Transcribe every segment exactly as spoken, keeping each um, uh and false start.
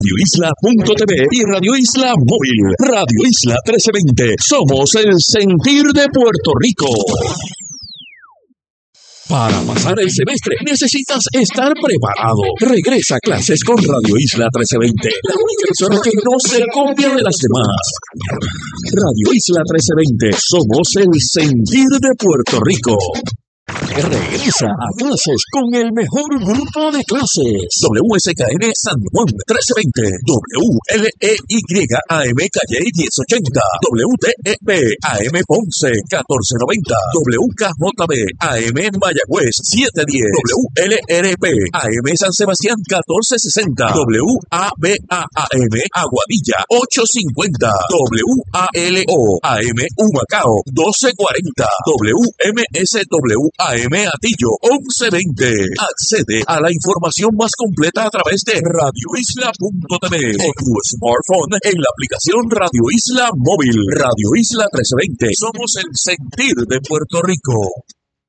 Radio Isla punto T V y Radio Isla Móvil. Radio Isla trece veinte. Somos el sentir de Puerto Rico. Para pasar el semestre necesitas estar preparado. Regresa a clases con Radio Isla trece veinte, la única emisora que no se copia de las demás. Radio Isla trece veinte, somos el sentir de Puerto Rico. Regresa a clases con el mejor grupo de clases. W S K N San Juan trece veinte, W L E Y A M Calle diez ochenta, W T E P A M Ponce catorce noventa, W K J B A M Mayagüez siete diez, W L R P A M San Sebastián catorce sesenta, W A B A A M Aguadilla ocho cincuenta, W A L O A M Humacao doce cuarenta, W M S W A M Atillo once veinte. Accede a la información más completa a través de Radio Isla punto T V o tu smartphone en la aplicación Radio Isla Móvil. Radio Isla trece veinte. Somos el sentir de Puerto Rico.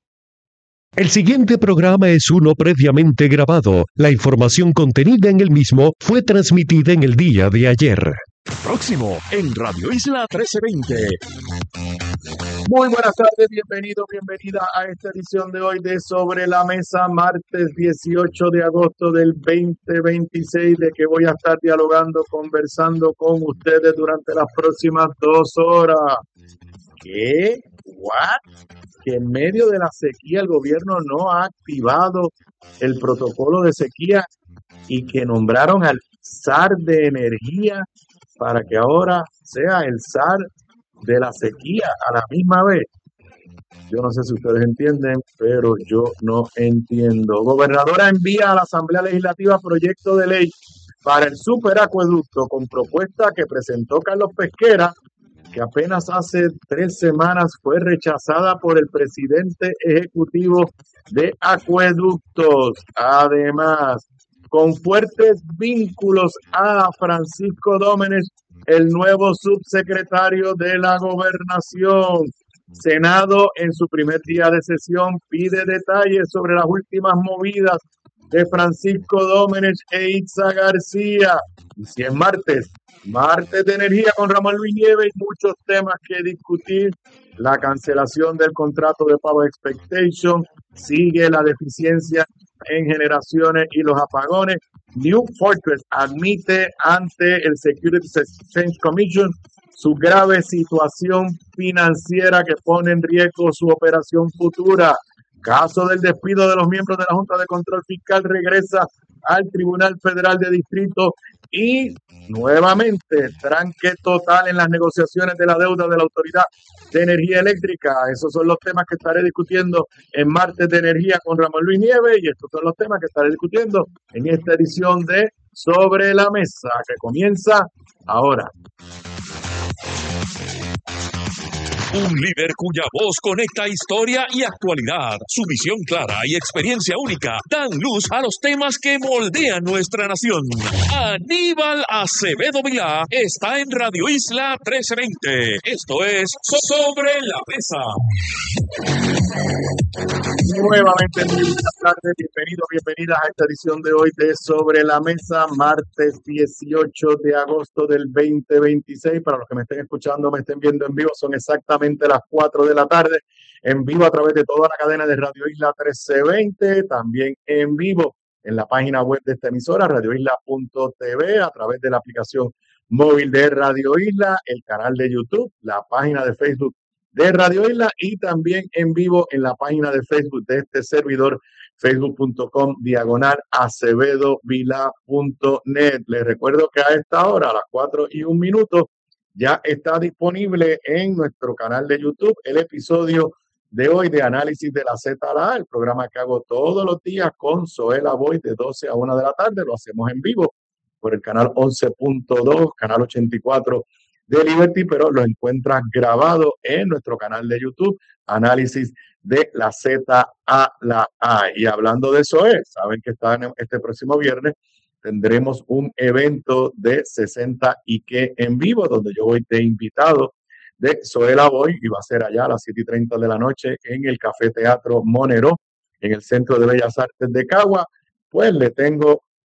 El siguiente programa es uno previamente grabado. La información contenida en el mismo fue transmitida en el día de ayer. Próximo en Radio Isla trece veinte. Muy buenas tardes, bienvenido, bienvenida a esta edición de hoy de Sobre la Mesa, martes dieciocho de agosto del veinte veintiséis, de que voy a estar dialogando, conversando con ustedes durante las próximas dos horas. ¿Qué? ¿What? Que en medio de la sequía el gobierno no ha activado el protocolo de sequía y que nombraron al zar de energía para que ahora sea el zar de la sequía a la misma vez. Yo no sé si ustedes entienden, pero yo no entiendo. Gobernadora envía a la Asamblea Legislativa proyecto de ley para el superacueducto con propuesta que presentó Carlos Pesquera, que apenas hace tres semanas fue rechazada por el presidente ejecutivo de Acueductos. Además, con fuertes vínculos a Francisco Dómenes, el nuevo subsecretario de la Gobernación. Senado, en su primer día de sesión, pide detalles sobre las últimas movidas de Francisco Dómenes e Itza García. Y si es martes, martes de energía con Ramón Luis Nieves y muchos temas que discutir. La cancelación del contrato de Power Expectation, sigue la deficiencia en generaciones y los apagones. New Fortress admite ante el Securities Exchange Commission su grave situación financiera que pone en riesgo su operación futura. Caso del despido de los miembros de la Junta de Control Fiscal regresa al Tribunal Federal de Distrito y nuevamente tranque total en las negociaciones de la deuda de la Autoridad de Energía Eléctrica. Esos son los temas que estaré discutiendo en Martes de Energía con Ramón Luis Nieves y estos son los temas que estaré discutiendo en esta edición de Sobre la Mesa, que comienza ahora. Un líder cuya voz conecta historia y actualidad. Su visión clara y experiencia única dan luz a los temas que moldean nuestra nación. Aníbal Acevedo Vilá está en Radio Isla trece veinte. Esto es Sobre la Mesa. Nuevamente, muy buenas tardes, bienvenidos, bienvenidas a esta edición de hoy de Sobre la Mesa, martes dieciocho de agosto del veinte veintiséis. Para los que me estén escuchando, me estén viendo en vivo, son exactamente las cuatro de la tarde, en vivo a través de toda la cadena de Radio Isla trece veinte, también en vivo en la página web de esta emisora, Radio Isla punto T V, a través de la aplicación móvil de Radio Isla, el canal de YouTube, la página de Facebook de Radio Isla y también en vivo en la página de Facebook de este servidor, facebook punto com diagonal acevedo vila punto net. Les recuerdo que a esta hora, a las cuatro y un minuto, ya está disponible en nuestro canal de YouTube el episodio de hoy de Análisis de la Z a la A, el programa que hago todos los días con Zoela Boy de doce a una de la tarde. Lo hacemos en vivo por el canal once punto dos, canal ochenta y cuatro de Liberty, pero lo encuentras grabado en nuestro canal de YouTube, Análisis de la Z a la A. Y hablando de eso, es, saben que está en este próximo viernes tendremos un evento de sesenta y que en vivo, donde yo voy de invitado de Zoela Boy, y va a ser allá a las siete y treinta de la noche en el Café Teatro Monero, en el Centro de Bellas Artes de Cagua. Pues le tengo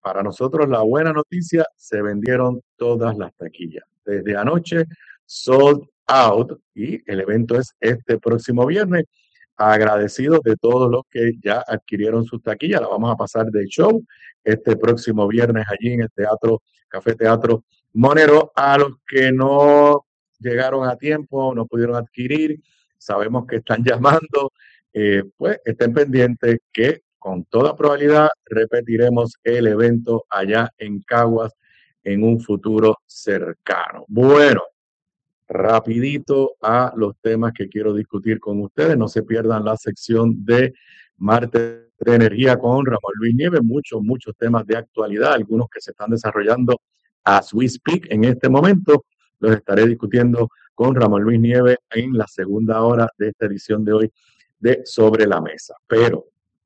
para nosotros la buena noticia, se vendieron todas las taquillas. Desde anoche, sold out, y el evento es este próximo viernes. Agradecidos de todos los que ya adquirieron sus taquillas. La vamos a pasar de show este próximo viernes allí en el Teatro, Café Teatro Monero. A los que no llegaron a tiempo, no pudieron adquirir, sabemos que están llamando, eh, pues estén pendientes que con toda probabilidad repetiremos el evento allá en Caguas en un futuro cercano. Bueno, rapidito a los temas que quiero discutir con ustedes. No se pierdan la sección de Martes de Energía con Ramón Luis Nieves. Muchos, muchos temas de actualidad, algunos que se están desarrollando as we speak en este momento. Los estaré discutiendo con Ramón Luis Nieves en la segunda hora de esta edición de hoy de Sobre la Mesa. Pero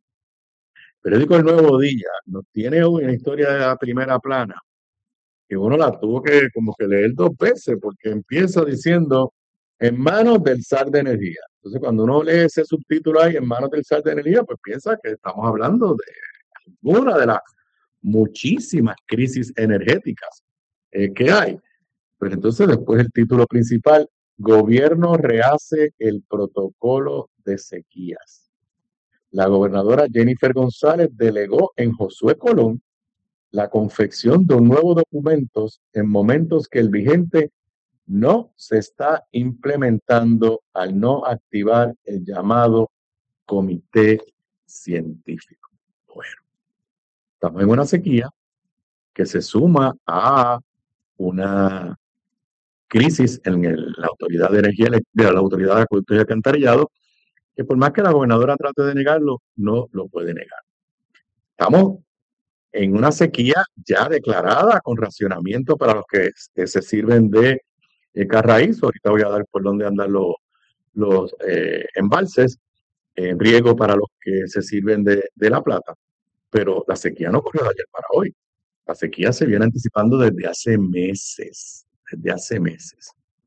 periódico El Nuevo Día nos tiene una historia de la primera plana que uno la tuvo que como que leer dos veces porque empieza diciendo en manos del zar de energía. Entonces cuando uno lee ese subtítulo ahí, en manos del zar de energía, pues piensa que estamos hablando de una de las muchísimas crisis energéticas eh, que hay. Pero entonces después el título principal, gobierno rehace el protocolo de sequías. La gobernadora Jennifer González delegó en Josué Colón la confección de un nuevo documento en momentos que el vigente no se está implementando al no activar el llamado comité científico. Bueno, estamos en una sequía que se suma a una crisis en el, la Autoridad de Energía, de la Autoridad de Acueductos y Alcantarillado, que por más que la gobernadora trate de negarlo, no lo puede negar. Estamos en una sequía ya declarada con racionamiento para los que, que se sirven de eh, carraízo. Ahorita voy a dar por dónde andan los, los eh, embalses, en riego para los que se sirven de, de La Plata. Pero la sequía no ocurrió de ayer para hoy. La sequía se viene anticipando desde hace meses, desde hace meses.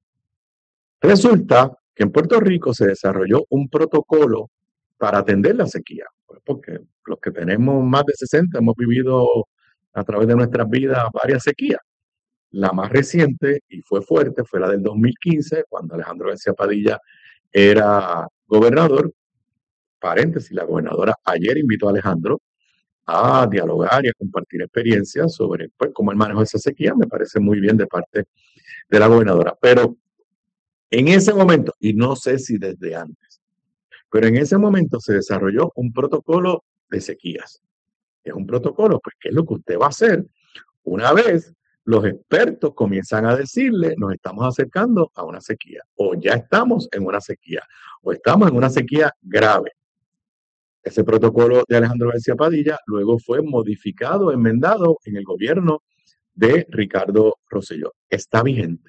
Resulta que en Puerto Rico se desarrolló un protocolo para atender la sequía, porque los que tenemos más de sesenta hemos vivido a través de nuestras vidas varias sequías. La más reciente, y fue fuerte, fue la del dos mil quince, cuando Alejandro García Padilla era gobernador. Paréntesis, la gobernadora ayer invitó a Alejandro a dialogar y a compartir experiencias sobre pues, cómo él manejó esa sequía. Me parece muy bien de parte de la gobernadora. Pero en ese momento, y no sé si desde antes, pero en ese momento se desarrolló un protocolo de sequías. Es un protocolo, pues, ¿qué es lo que usted va a hacer una vez los expertos comienzan a decirle, nos estamos acercando a una sequía, o ya estamos en una sequía, o estamos en una sequía grave? Ese protocolo de Alejandro García Padilla luego fue modificado, enmendado en el gobierno de Ricardo Rosselló. Está vigente.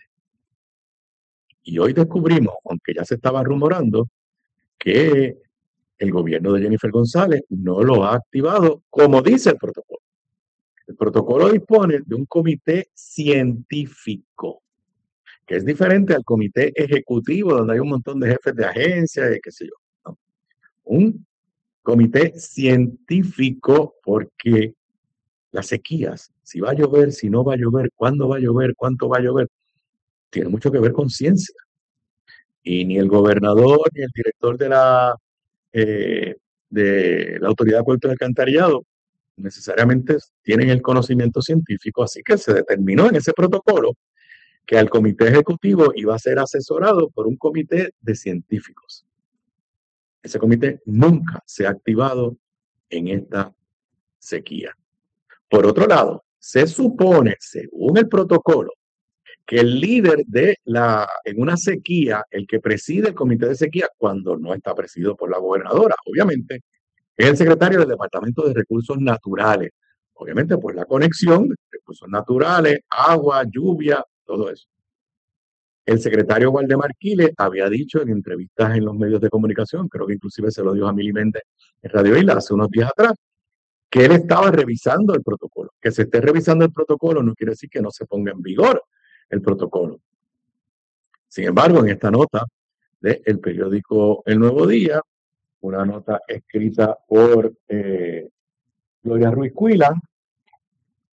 Y hoy descubrimos, aunque ya se estaba rumorando, que el gobierno de Jennifer González no lo ha activado como dice el protocolo. El protocolo dispone de un comité científico, que es diferente al comité ejecutivo, donde hay un montón de jefes de agencia y qué sé yo. ¿No? Un comité científico, porque las sequías, si va a llover, si no va a llover, cuándo va a llover, cuánto va a llover, tiene mucho que ver con ciencia. Y ni el gobernador ni el director de la, eh, de la Autoridad de Acueductos y Alcantarillado necesariamente tienen el conocimiento científico, así que se determinó en ese protocolo que al comité ejecutivo iba a ser asesorado por un comité de científicos. Ese comité nunca se ha activado en esta sequía. Por otro lado, se supone, según el protocolo, que el líder de la, en una sequía, el que preside el comité de sequía, cuando no está presidido por la gobernadora, obviamente, es el secretario del Departamento de Recursos Naturales. Obviamente, por la conexión, recursos naturales, agua, lluvia, todo eso. El secretario Waldemar Quiles había dicho en entrevistas en los medios de comunicación, creo que inclusive se lo dijo a Mili Méndez en Radio Isla hace unos días atrás, que él estaba revisando el protocolo. Que se esté revisando el protocolo no quiere decir que no se ponga en vigor el protocolo. Sin embargo, en esta nota del periódico El Nuevo Día, una nota escrita por eh, Gloria Ruiz Cuila,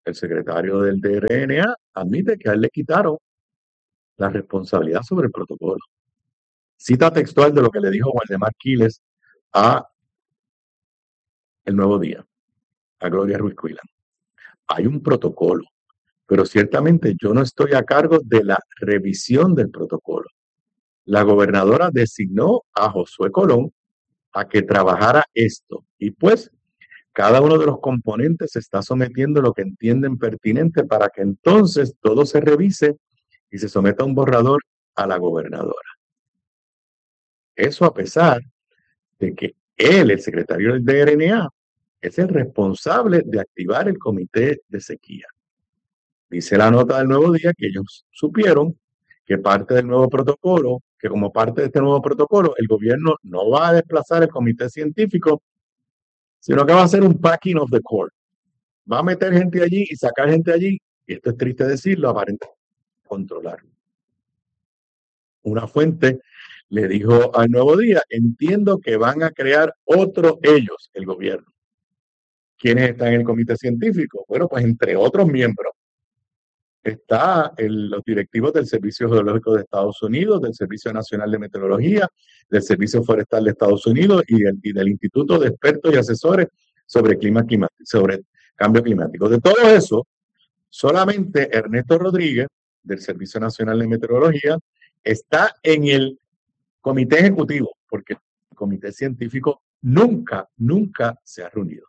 el secretario del D R N A admite que a él le quitaron la responsabilidad sobre el protocolo. Cita textual de lo que le dijo Waldemar Quiles a El Nuevo Día, a Gloria Ruiz Cuilán. Hay un protocolo, pero ciertamente yo no estoy a cargo de la revisión del protocolo. La gobernadora designó a Josué Colón a que trabajara esto y pues cada uno de los componentes se está sometiendo a lo que entienden pertinente para que entonces todo se revise y se someta a un borrador a la gobernadora. Eso a pesar de que él, el secretario del D R N A, es el responsable de activar el comité de sequía. Dice la nota del Nuevo Día que ellos supieron que parte del nuevo protocolo, que como parte de este nuevo protocolo, el gobierno no va a desplazar el comité científico, sino que va a hacer un packing of the court. Va a meter gente allí y sacar gente allí, y esto es triste decirlo, aparentemente controlarlo. Una fuente le dijo al Nuevo Día, entiendo que van a crear otro ellos, el gobierno. ¿Quiénes están en el comité científico? Bueno, pues entre otros miembros está el, los directivos del Servicio Geológico de Estados Unidos, del Servicio Nacional de Meteorología, del Servicio Forestal de Estados Unidos y del, y del Instituto de Expertos y Asesores sobre, clima climático, sobre cambio climático. De todo eso, solamente Ernesto Rodríguez, del Servicio Nacional de Meteorología, está en el comité ejecutivo, porque el comité científico nunca, nunca se ha reunido.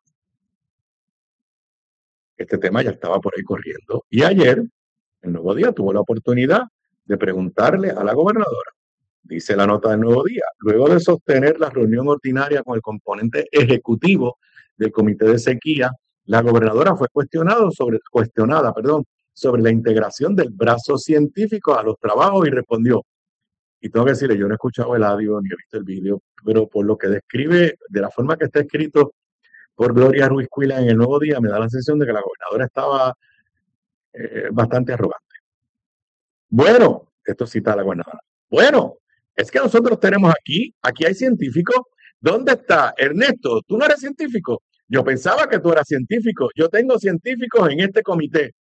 Este tema ya estaba por ahí corriendo. Y ayer, el Nuevo Día tuvo la oportunidad de preguntarle a la gobernadora. Dice la nota del Nuevo Día, luego de sostener la reunión ordinaria con el componente ejecutivo del Comité de Sequía, la gobernadora fue cuestionado sobre, cuestionada perdón, sobre la integración del brazo científico a los trabajos y respondió, y tengo que decirle, yo no he escuchado el audio ni he visto el vídeo, pero por lo que describe, de la forma que está escrito por Gloria Ruiz Cuilán en el Nuevo Día, me da la sensación de que la gobernadora estaba eh, bastante arrogante. Bueno, esto cita a la gobernadora. Bueno, es que nosotros tenemos aquí, aquí hay científicos. ¿Dónde está Ernesto? ¿Tú no eres científico? Yo pensaba que tú eras científico. Yo tengo científicos en este comité.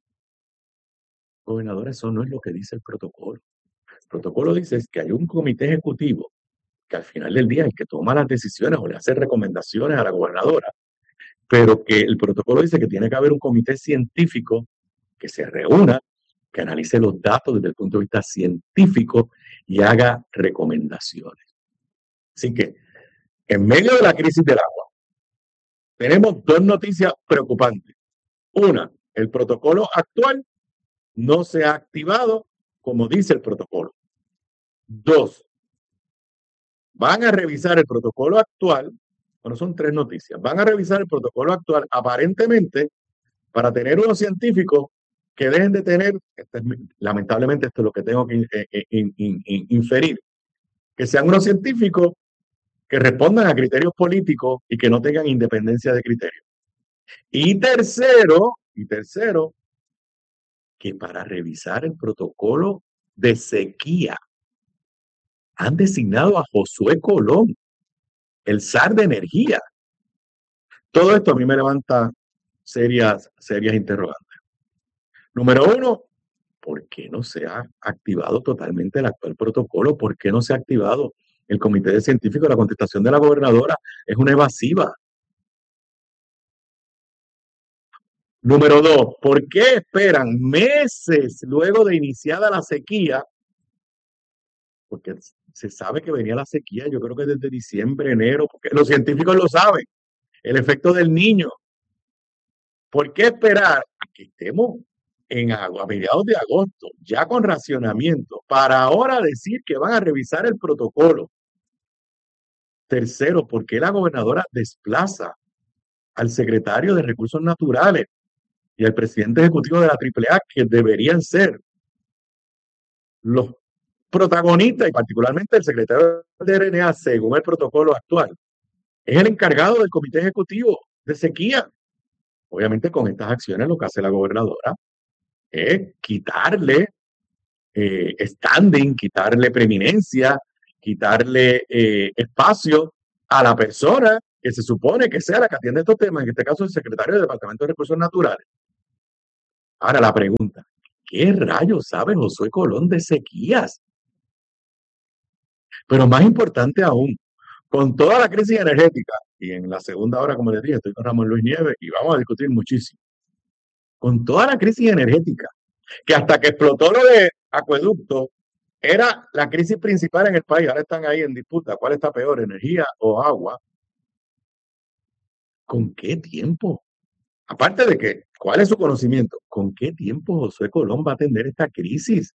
Gobernador, eso no es lo que dice el protocolo. El protocolo dice que hay un comité ejecutivo que al final del día es el que toma las decisiones o le hace recomendaciones a la gobernadora, pero que el protocolo dice que tiene que haber un comité científico que se reúna, que analice los datos desde el punto de vista científico y haga recomendaciones. Así que, en medio de la crisis del agua, tenemos dos noticias preocupantes. Una, el protocolo actual no se ha activado como dice el protocolo. Dos, van a revisar el protocolo actual. Bueno, son tres noticias. Van a revisar el protocolo actual aparentemente para tener unos científicos que dejen de tener, este es, lamentablemente esto es lo que tengo que eh, in, in, in, inferir, que sean unos científicos que respondan a criterios políticos y que no tengan independencia de criterio. Y tercero, y tercero, que para revisar el protocolo de sequía han designado a Josué Colón, el zar de energía. Todo esto a mí me levanta serias, serias interrogantes. Número uno, ¿por qué no se ha activado totalmente el actual protocolo? ¿Por qué no se ha activado el comité de científicos? La contestación de la gobernadora es una evasiva. Número dos, ¿por qué esperan meses luego de iniciada la sequía? Porque se sabe que venía la sequía, yo creo que desde diciembre, enero, porque los científicos lo saben, el efecto del niño. ¿Por qué esperar a que estemos en agua, a mediados de agosto, ya con racionamiento, para ahora decir que van a revisar el protocolo? Tercero, ¿por qué la gobernadora desplaza al secretario de Recursos Naturales y al presidente ejecutivo de la triple A, que deberían ser los protagonistas, y particularmente el secretario de R N A, según el protocolo actual, es el encargado del comité ejecutivo de sequía? Obviamente con estas acciones lo que hace la gobernadora es quitarle eh, standing, quitarle preeminencia, quitarle eh, espacio a la persona que se supone que sea la que atiende estos temas, en este caso el secretario del Departamento de Recursos Naturales. Ahora la pregunta, ¿qué rayos sabe Josué Colón de sequías? Pero más importante aún, con toda la crisis energética, y en la segunda hora, como les dije, estoy con Ramón Luis Nieves y vamos a discutir muchísimo, con toda la crisis energética, que hasta que explotó lo de acueducto, era la crisis principal en el país, ahora están ahí en disputa, ¿cuál está peor, energía o agua? ¿Con qué tiempo? Aparte de que, ¿cuál es su conocimiento? ¿Con qué tiempo Josué Colón va a atender esta crisis?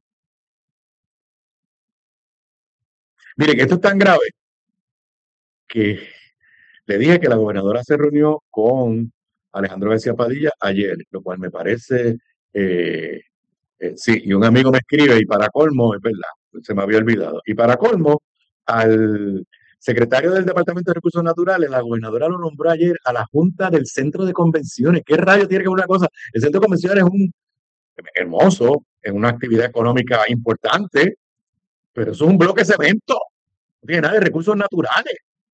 Miren, esto es tan grave que le dije que la gobernadora se reunió con Alejandro García Padilla ayer, lo cual me parece, eh, eh, sí, y un amigo me escribe, y para colmo, es verdad, se me había olvidado, y para colmo, al secretario del Departamento de Recursos Naturales, la gobernadora lo nombró ayer a la Junta del Centro de Convenciones. ¿Qué rayo tiene que ver una cosa? El Centro de Convenciones es un hermoso, es una actividad económica importante, pero eso es un bloque de cemento, no tiene nada de recursos naturales.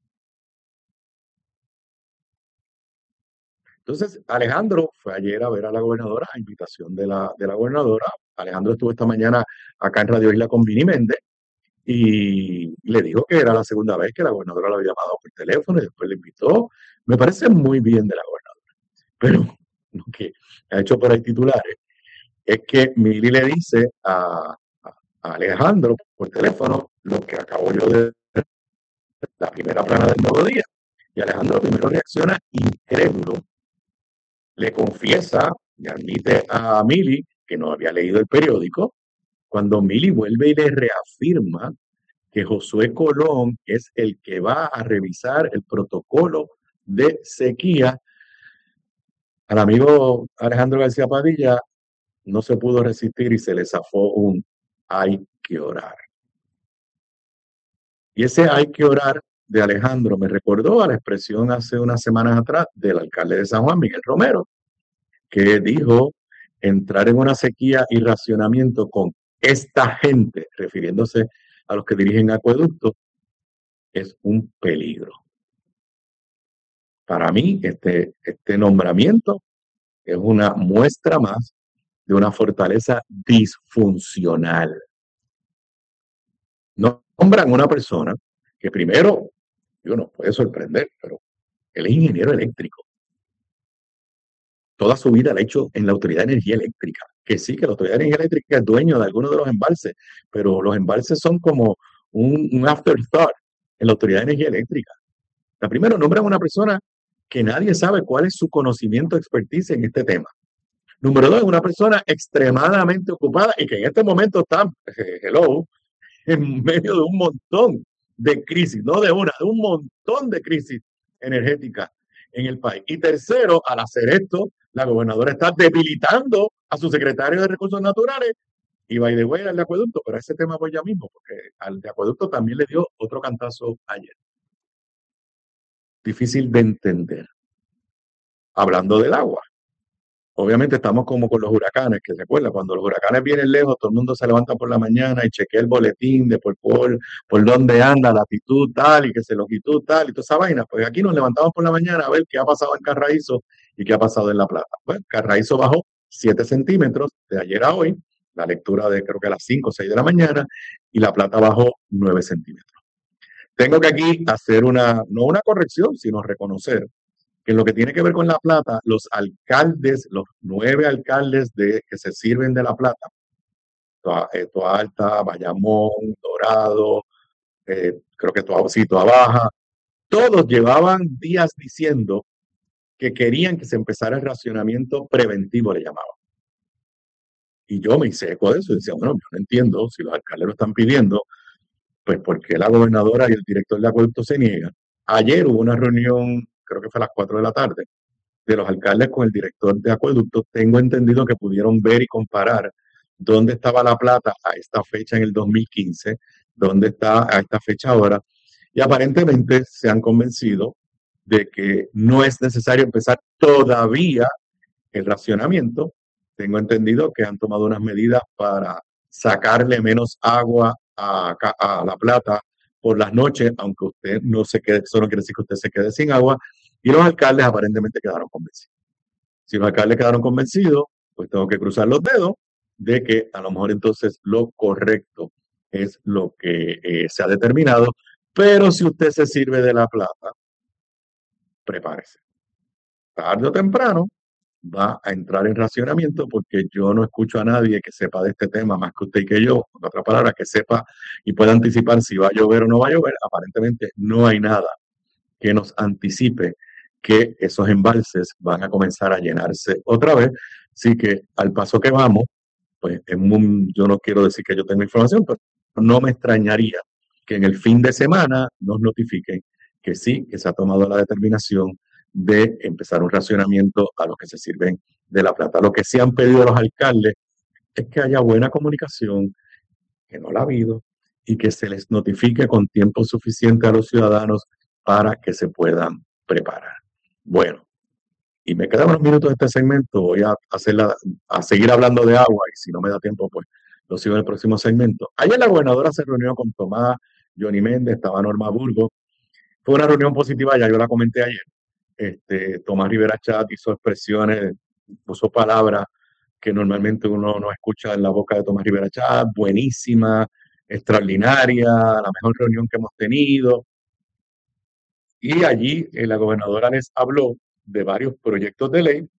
Entonces, Alejandro fue ayer a ver a la gobernadora, a invitación de la, de la gobernadora. Alejandro estuvo esta mañana acá en Radio Isla con Vini Méndez y le dijo que era la segunda vez que la gobernadora la había llamado por teléfono y después le invitó. Me parece muy bien de la gobernadora. Pero lo que ha hecho por ahí titulares es que Mili le dice a, a- a Alejandro por teléfono lo que acabo yo de ver, la primera plana del Nuevo Día. Y Alejandro primero reacciona incrédulo, le confiesa y admite a Mili que no había leído el periódico. Cuando Mili vuelve y le reafirma que Josué Colón es el que va a revisar el protocolo de sequía, al amigo Alejandro García Padilla no se pudo resistir y se le zafó un hay que orar. Y ese hay que orar de Alejandro me recordó a la expresión hace unas semanas atrás del alcalde de San Juan, Miguel Romero, que dijo entrar en una sequía y racionamiento con esta gente, refiriéndose a los que dirigen acueductos, es un peligro. Para mí, este, este nombramiento es una muestra más de una fortaleza disfuncional. Nombran una persona que primero, digo, nos puede sorprender, pero él es ingeniero eléctrico. Toda su vida la ha hecho en la Autoridad de Energía Eléctrica. Que sí, que la Autoridad de Energía Eléctrica es dueño de algunos de los embalses, pero los embalses son como un, un afterthought en la Autoridad de Energía Eléctrica. La primero, nombran a una persona que nadie sabe cuál es su conocimiento, expertise en este tema. Número dos, es una persona extremadamente ocupada y que en este momento está, hello, en medio de un montón de crisis, no de una, de un montón de crisis energéticas en el país. Y tercero, al hacer esto, la gobernadora está debilitando a su secretario de Recursos Naturales y by the way al de acueducto, pero a ese tema voy ya mismo, porque al de acueducto también le dio otro cantazo ayer. Difícil de entender. Hablando del agua. Obviamente estamos como con los huracanes, que se acuerda, cuando los huracanes vienen lejos, todo el mundo se levanta por la mañana y chequea el boletín de por, por, por dónde anda, latitud tal, y que se longitud tal, y toda esa vaina. Pues aquí nos levantamos por la mañana a ver qué ha pasado en Carraízo y qué ha pasado en La Plata. Pues Carraízo bajó siete centímetros de ayer a hoy, la lectura de creo que a las cinco o seis de la mañana, y La Plata bajó nueve centímetros. Tengo que aquí hacer una, no una corrección, sino reconocer que en lo que tiene que ver con La Plata, los alcaldes, los nueve alcaldes de, que se sirven de La Plata, Toa, eh, Toa Alta, Bayamón, Dorado, eh, creo que Toa, sí, Toa Baja, todos llevaban días diciendo que querían que se empezara el racionamiento preventivo, le llamaban. Y yo me hice eco de eso y decía, bueno, yo no entiendo, si los alcaldes lo están pidiendo, pues ¿por qué la gobernadora y el director de acueducto se niegan? Ayer hubo una reunión, creo que fue a las cuatro de la tarde, de los alcaldes con el director de acueductos. Tengo entendido que pudieron ver y comparar dónde estaba La Plata a esta fecha en el dos mil quince, dónde está a esta fecha ahora, y aparentemente se han convencido de que no es necesario empezar todavía el racionamiento. Tengo entendido que han tomado unas medidas para sacarle menos agua a, a La Plata por las noches, aunque usted no se quede, eso no quiere decir que usted se quede sin agua, y los alcaldes aparentemente quedaron convencidos. Si los alcaldes quedaron convencidos, pues tengo que cruzar los dedos de que a lo mejor entonces lo correcto es lo que eh, se ha determinado. Pero si usted se sirve de la plata, prepárese. Tarde o temprano va a entrar en racionamiento, porque yo no escucho a nadie que sepa de este tema más que usted y que yo, en otras palabras, que sepa y pueda anticipar si va a llover o no va a llover. Aparentemente no hay nada que nos anticipe que esos embalses van a comenzar a llenarse otra vez. Así que al paso que vamos, pues en un, yo no quiero decir que yo tengo información, pero no me extrañaría que en el fin de semana nos notifiquen que sí, que se ha tomado la determinación de empezar un racionamiento a los que se sirven de la plata. Lo que sí han pedido los alcaldes es que haya buena comunicación, que no la ha habido, y que se les notifique con tiempo suficiente a los ciudadanos para que se puedan preparar. Bueno, y me quedan unos minutos de este segmento, voy a, hacerla, a seguir hablando de agua, y si no me da tiempo, pues lo sigo en el próximo segmento. Ayer la gobernadora se reunió con Tomás, Johnny Méndez, estaba Norma Burgos. Fue una reunión positiva, ya yo la comenté ayer. Este, Tomás Rivera Chat hizo expresiones, puso palabras que normalmente uno no escucha en la boca de Tomás Rivera Chat, buenísima, extraordinaria, la mejor reunión que hemos tenido. Y allí eh, la gobernadora les habló de varios proyectos de ley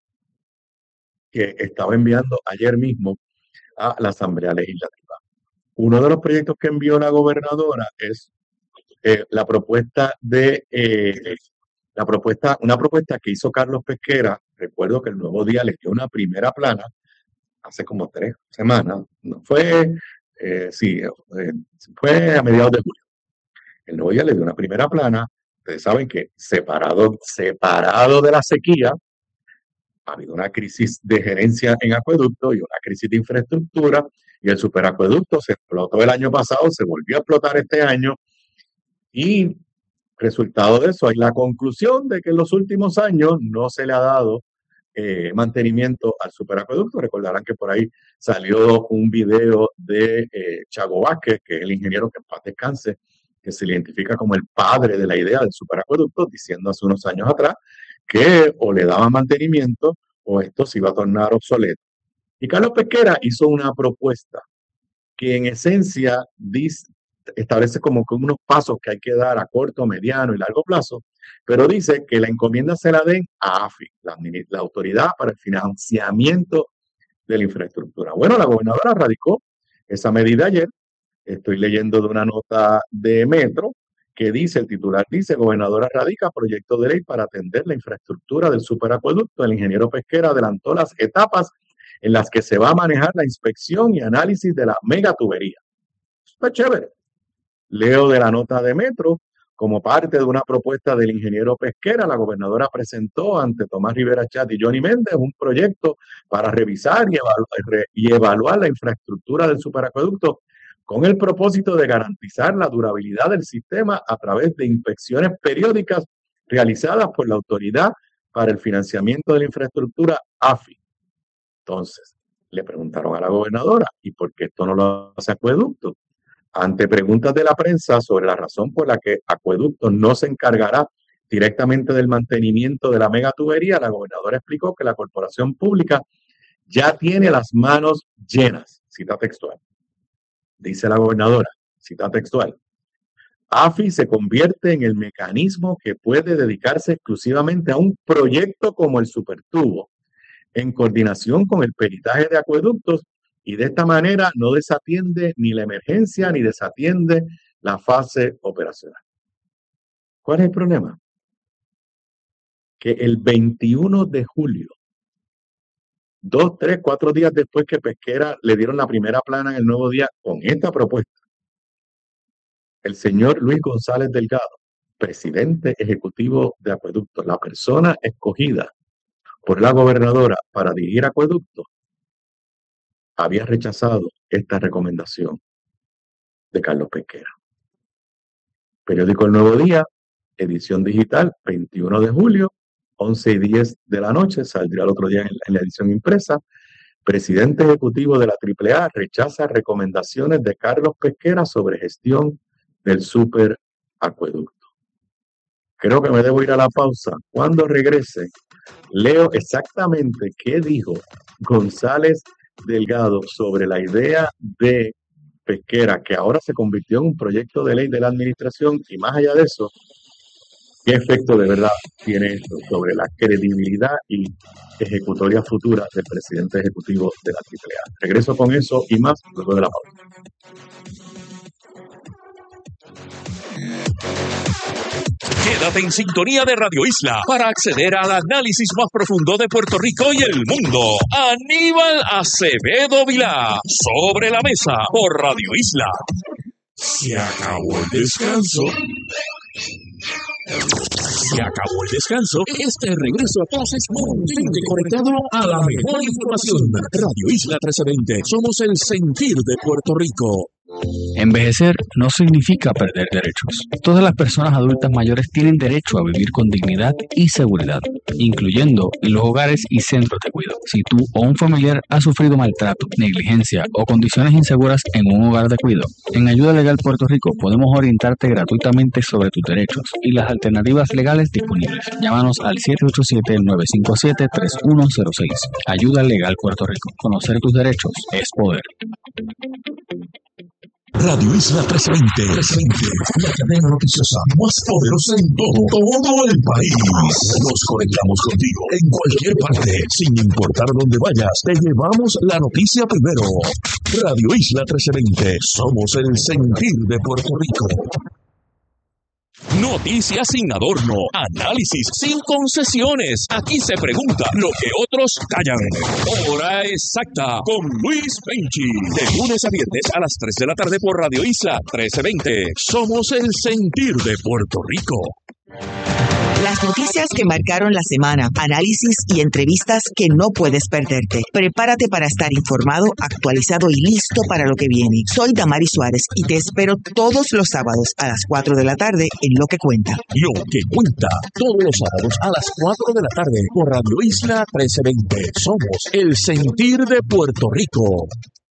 que estaba enviando ayer mismo a la Asamblea Legislativa. Uno de los proyectos que envió la gobernadora es eh, la propuesta de eh, la propuesta, una propuesta que hizo Carlos Pesquera. Recuerdo que el Nuevo Día le dio una primera plana hace como tres semanas. No fue, eh, sí, eh, fue a mediados de julio. El Nuevo Día le dio una primera plana. Ustedes saben que separado, separado de la sequía, ha habido una crisis de gerencia en acueducto y una crisis de infraestructura, y el superacueducto se explotó el año pasado, se volvió a explotar este año, y resultado de eso hay la conclusión de que en los últimos años no se le ha dado eh, mantenimiento al superacueducto. Recordarán que por ahí salió un video de eh, Chago Vázquez, que es el ingeniero que en paz descanse, que se le identifica como el padre de la idea del superacueducto, diciendo hace unos años atrás que o le daban mantenimiento o esto se iba a tornar obsoleto. Y Carlos Pesquera hizo una propuesta que en esencia dice, establece como que unos pasos que hay que dar a corto, mediano y largo plazo, pero dice que la encomienda se la den a AFI, la, la Autoridad para el Financiamiento de la Infraestructura. Bueno, la gobernadora radicó esa medida ayer. Estoy leyendo de una nota de Metro que dice, el titular dice, gobernadora radica proyecto de ley para atender la infraestructura del superacueducto. El ingeniero Pesquera adelantó las etapas en las que se va a manejar la inspección y análisis de la megatubería. Está chévere. Leo de la nota de Metro, como parte de una propuesta del ingeniero Pesquera, la gobernadora presentó ante Tomás Rivera Chat y Johnny Méndez un proyecto para revisar y evaluar, y evaluar la infraestructura del superacueducto con el propósito de garantizar la durabilidad del sistema a través de inspecciones periódicas realizadas por la Autoridad para el Financiamiento de la Infraestructura, AFI. Entonces, le preguntaron a la gobernadora, ¿y por qué esto no lo hace Acueducto? Ante preguntas de la prensa sobre la razón por la que Acueducto no se encargará directamente del mantenimiento de la megatubería, la gobernadora explicó que la corporación pública ya tiene las manos llenas. Cita textual. Dice la gobernadora, cita textual, AFI se convierte en el mecanismo que puede dedicarse exclusivamente a un proyecto como el Supertubo, en coordinación con el peritaje de acueductos, y de esta manera no desatiende ni la emergencia ni desatiende la fase operacional. ¿Cuál es el problema? Que el veintiuno de julio, dos, tres, cuatro días después que Pesquera le dieron la primera plana en el Nuevo Día con esta propuesta, el señor Luis González Delgado, presidente ejecutivo de Acueductos, la persona escogida por la gobernadora para dirigir Acueductos, había rechazado esta recomendación de Carlos Pesquera. Periódico El Nuevo Día, edición digital, veintiuno de julio, once y diez de la noche, saldría el otro día en la, en la edición impresa. Presidente ejecutivo de la triple A rechaza recomendaciones de Carlos Pesquera sobre gestión del superacueducto. Creo que me debo ir a la pausa. Cuando regrese, leo exactamente qué dijo González Delgado sobre la idea de pesquera, que ahora se convirtió en un proyecto de ley de la administración, y más allá de eso, qué efecto de verdad tiene esto sobre la credibilidad y ejecutoria futura del presidente ejecutivo de la Triple A. Regreso con eso y más luego de la pausa. Quédate en sintonía de Radio Isla para acceder al análisis más profundo de Puerto Rico y el mundo. Aníbal Acevedo Vilá, Sobre la Mesa, por Radio Isla. Se acabó el descanso. Se acabó el descanso. Este regreso a clases mantente conectado a la mejor información. Radio Isla trece veinte. Somos el sentir de Puerto Rico. Envejecer no significa perder derechos. Todas las personas adultas mayores tienen derecho a vivir con dignidad y seguridad, incluyendo en los hogares y centros de cuidado. Si tú o un familiar ha sufrido maltrato, negligencia o condiciones inseguras en un hogar de cuidado, en Ayuda Legal Puerto Rico podemos orientarte gratuitamente sobre tus derechos y las alternativas legales disponibles. Llámanos al siete ocho siete, nueve cinco siete, tres uno cero seis. Ayuda Legal Puerto Rico. Conocer tus derechos es poder. Radio Isla trece veinte, la cadena noticiosa más poderosa en todo, todo el país. Nos conectamos contigo en cualquier parte, sin importar dónde vayas. Te llevamos la noticia primero. Radio Isla trece veinte, somos el sentir de Puerto Rico. Noticias sin adorno, análisis sin concesiones. Aquí se pregunta lo que otros callan. Hora exacta con Luis Penchi. De lunes a viernes a las tres de la tarde por Radio Isla trece veinte. Somos el sentir de Puerto Rico. Las noticias que marcaron la semana, análisis y entrevistas que no puedes perderte. Prepárate para estar informado, actualizado y listo para lo que viene. Soy Damari Suárez y te espero todos los sábados a las cuatro de la tarde en Lo que Cuenta. Lo que Cuenta, todos los sábados a las cuatro de la tarde por Radio Isla trece veinte. Somos el sentir de Puerto Rico.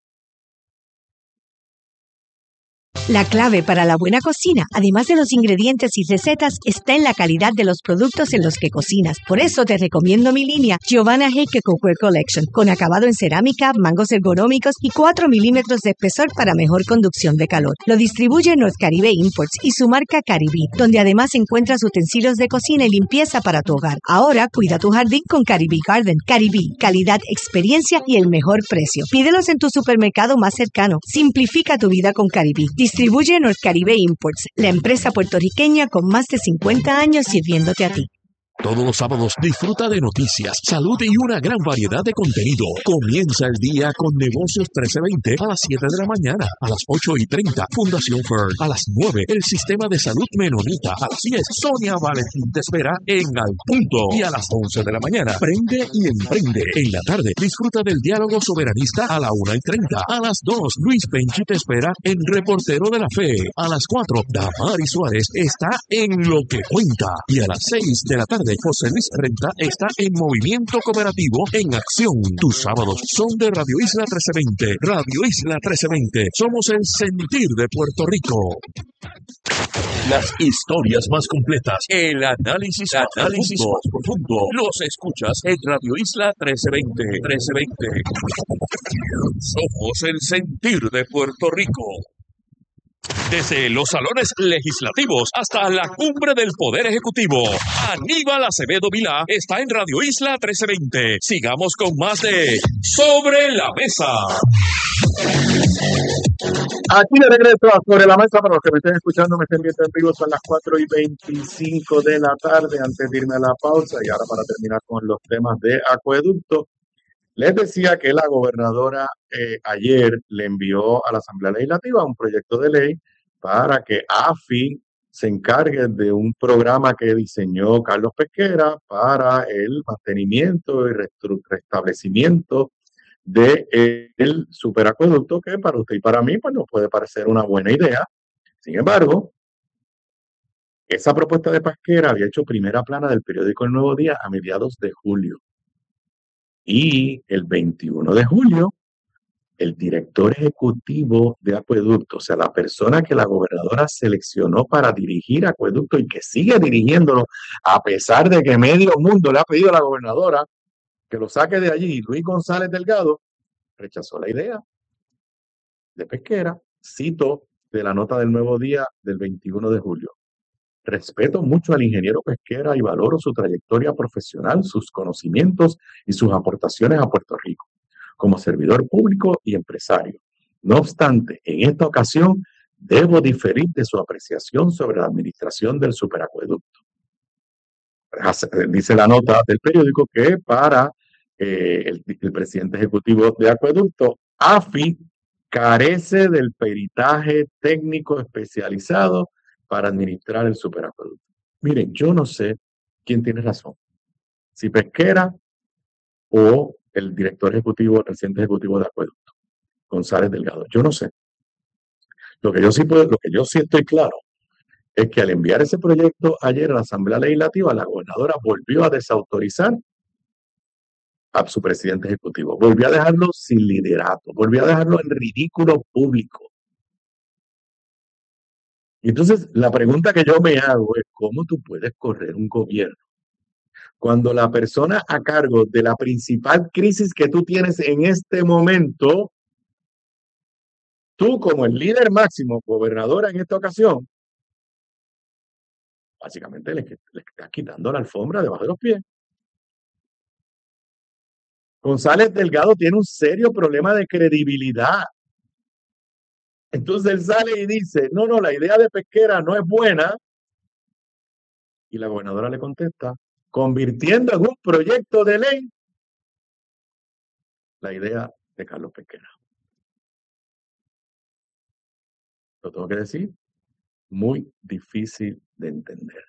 La clave para la buena cocina, además de los ingredientes y recetas, está en la calidad de los productos en los que cocinas. Por eso te recomiendo mi línea Giovanna Heike Cookware Collection, con acabado en cerámica, mangos ergonómicos y cuatro milímetros de espesor para mejor conducción de calor. Lo distribuye North Caribe Imports y su marca Caribí, donde además encuentras utensilios de cocina y limpieza para tu hogar. Ahora cuida tu jardín con Caribí Garden. Caribí, calidad, experiencia y el mejor precio. Pídelos en tu supermercado más cercano. Simplifica tu vida con Caribí. Distribuye North Caribe Imports, la empresa puertorriqueña con más de cincuenta años sirviéndote a ti. Todos los sábados disfruta de noticias, salud y una gran variedad de contenido. Comienza el día con Negocios trece veinte a las siete de la mañana. A las ocho y treinta, Fundación Fern. A las nueve, el Sistema de Salud Menonita. A las diez, Sonia Valentín te espera en Al Punto. Y a las once de la mañana, Prende y Emprende. En la tarde, disfruta del diálogo soberanista a la una y treinta. A las dos, Luis Penchi te espera en Reportero de la Fe. A las cuatro, Damari Suárez está en Lo que Cuenta. Y a las seis de la tarde, José Luis Renta está en Movimiento Cooperativo en Acción. Tus sábados son de Radio Isla trece veinte. Radio Isla trece veinte. Somos el sentir de Puerto Rico. Las historias más completas, el análisis, análisis más profundo, los escuchas en Radio Isla trece veinte. trece veinte. Somos el sentir de Puerto Rico. Desde los salones legislativos hasta la cumbre del Poder Ejecutivo, Aníbal Acevedo Vilá está en Radio Isla trece veinte. Sigamos con más de Sobre la Mesa. Aquí de regreso a Sobre la Mesa. Para los que me estén escuchando, me estén viendo en vivo, son las cuatro y veinticinco de la tarde. Antes de irme a la pausa, y ahora para terminar con los temas de acueducto, les decía que la gobernadora eh, ayer le envió a la Asamblea Legislativa un proyecto de ley para que A F I se encargue de un programa que diseñó Carlos Pesquera para el mantenimiento y restablecimiento del superacueducto, que para usted y para mí pues nos puede parecer una buena idea. Sin embargo, esa propuesta de Pesquera había hecho primera plana del periódico El Nuevo Día a mediados de julio. Y el veintiuno de julio, el director ejecutivo de Acueducto, o sea, la persona que la gobernadora seleccionó para dirigir Acueducto y que sigue dirigiéndolo, a pesar de que medio mundo le ha pedido a la gobernadora que lo saque de allí, Luis González Delgado, rechazó la idea de Pesquera. Cito de la nota del Nuevo Día del veintiuno de julio. Respeto mucho al ingeniero Pesquera y valoro su trayectoria profesional, sus conocimientos y sus aportaciones a Puerto Rico como servidor público y empresario. No obstante, en esta ocasión debo diferir de su apreciación sobre la administración del superacueducto. Dice la nota del periódico que para eh, el, el presidente ejecutivo de Acueducto, AFI, carece del peritaje técnico especializado para administrar el superacueducto. Miren, yo no sé quién tiene razón, si Pesquera o el director ejecutivo, el presidente ejecutivo de Acueducto, González Delgado. Yo no sé. Lo que yo sí puedo, lo que yo sí estoy claro es que al enviar ese proyecto ayer a la Asamblea Legislativa, la gobernadora volvió a desautorizar a su presidente ejecutivo, volvió a dejarlo sin liderato, volvió a dejarlo en ridículo público. Y entonces la pregunta que yo me hago es, ¿cómo tú puedes correr un gobierno cuando la persona a cargo de la principal crisis que tú tienes en este momento, tú como el líder máximo, gobernadora en esta ocasión, básicamente le, le estás quitando la alfombra debajo de los pies? González Delgado tiene un serio problema de credibilidad. Entonces él sale y dice, no, no, la idea de Pesquera no es buena. Y la gobernadora le contesta, convirtiendo en un proyecto de ley la idea de Carlos Pesquera. Lo tengo que decir, muy difícil de entender.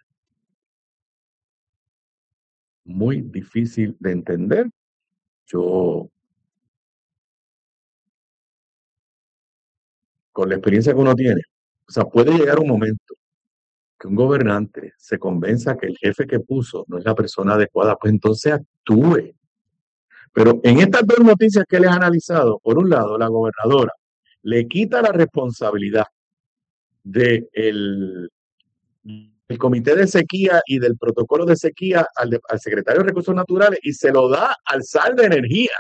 Muy difícil de entender. Yo, con la experiencia que uno tiene, o sea, puede llegar un momento que un gobernante se convenza que el jefe que puso no es la persona adecuada, pues entonces actúe. Pero en estas dos noticias que les he analizado, por un lado, la gobernadora le quita la responsabilidad del de el comité de sequía y del protocolo de sequía al, de, al secretario de Recursos Naturales y se lo da al S A R de Energía.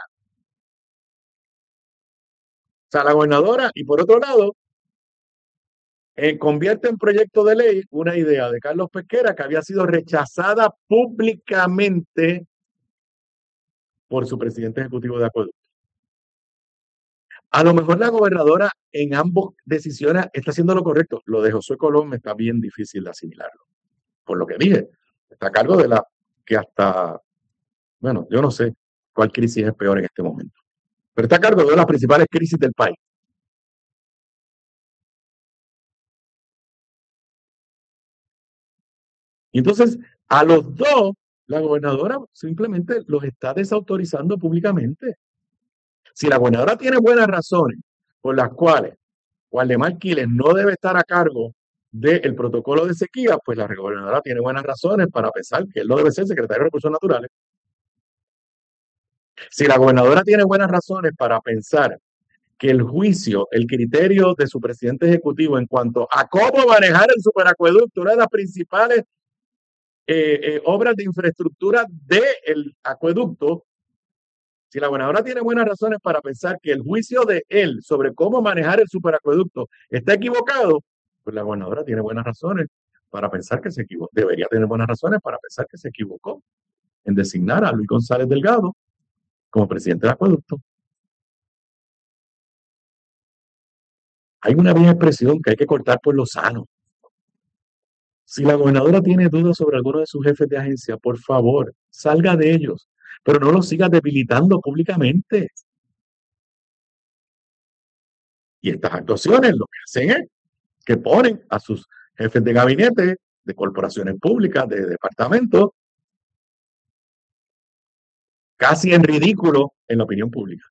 O sea, la gobernadora, y por otro lado, eh, convierte en proyecto de ley una idea de Carlos Pesquera que había sido rechazada públicamente por su presidente ejecutivo de Acueducto. A lo mejor la gobernadora en ambas decisiones está haciendo lo correcto. Lo de Josué Colón me está bien difícil de asimilarlo. Por lo que dije, está a cargo de la que hasta, bueno, yo no sé cuál crisis es peor en este momento, pero está a cargo de una de las principales crisis del país. Y entonces, a los dos, la gobernadora simplemente los está desautorizando públicamente. Si la gobernadora tiene buenas razones por las cuales Waldemar Quiles no debe estar a cargo del protocolo de sequía, pues la gobernadora tiene buenas razones para pensar que él no debe ser secretario de Recursos Naturales. Si la gobernadora tiene buenas razones para pensar que el juicio, el criterio de su presidente ejecutivo en cuanto a cómo manejar el superacueducto, una de las principales eh, eh, obras de infraestructura del acueducto, si la gobernadora tiene buenas razones para pensar que el juicio de él sobre cómo manejar el superacueducto está equivocado, pues la gobernadora tiene buenas razones para pensar que se equivocó. Debería tener buenas razones para pensar que se equivocó en designar a Luis González Delgado como presidente del acueducto. Hay una vieja expresión que hay que cortar por lo sano. Si la gobernadora tiene dudas sobre alguno de sus jefes de agencia, por favor, salga de ellos, pero no los siga debilitando públicamente. Y estas actuaciones lo que hacen es que ponen a sus jefes de gabinete, de corporaciones públicas, de departamentos, casi en ridículo en la opinión pública.